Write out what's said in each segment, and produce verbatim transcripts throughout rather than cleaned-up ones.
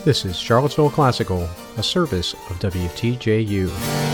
This is Charlottesville Classical, a service of W T J U.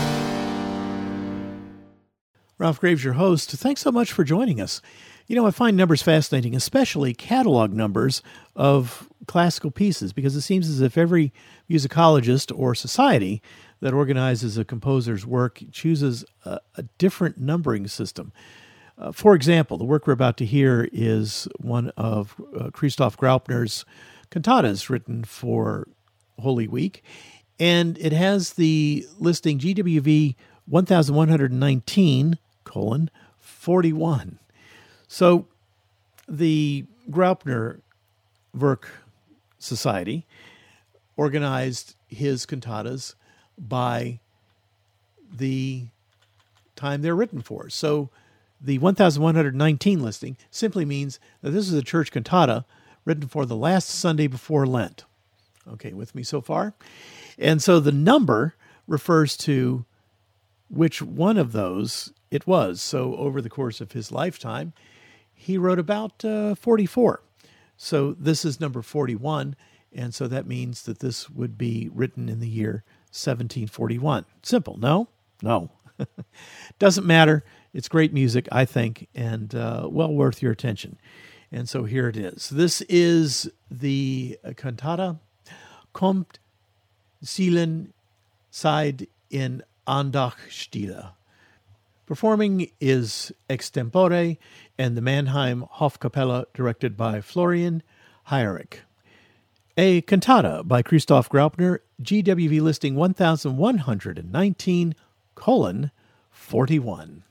Ralph Graves, your host. Thanks so much for joining us. You know, I find numbers fascinating, especially catalog numbers of classical pieces, because it seems as if every musicologist or society that organizes a composer's work chooses a, a different numbering system. Uh, for example, the work we're about to hear is one of uh, Christoph Graupner's cantatas written for Holy Week, and it has the listing G W V eleven nineteen, colon, forty-one. So the Graupner Werk Society organized his cantatas by the time they're written for. So the eleven nineteen listing simply means that this is a church cantata written for the last Sunday before Lent. Okay, with me so far? And so the number refers to which one of those it was. So over the course of his lifetime, he wrote about uh, forty-four. So this is number forty-one, and so that means that this would be written in the year seventeen forty-one. Simple, no? No. Doesn't matter. It's great music, I think, and uh, well worth your attention. And so here it is. This is the cantata Kommt Seelen Seid in Andacht stille. Performing is extempore and the Mannheim Hofkapelle, directed by Florian Heyrich. A cantata by Christoph Graupner, G W V listing eleven nineteen, colon, forty-one.